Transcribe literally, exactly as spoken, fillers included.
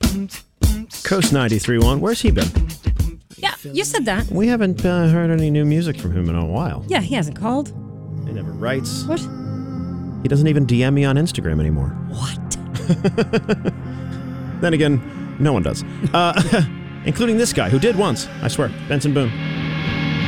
Coast ninety-three point one, where's he been? Yeah, you said that. We haven't uh, heard any new music from him in a while. Yeah, he hasn't called. He never writes. What? He doesn't even D M me on Instagram anymore. What? Then again, no one does. Uh, including this guy who did once, I swear, Benson Boone.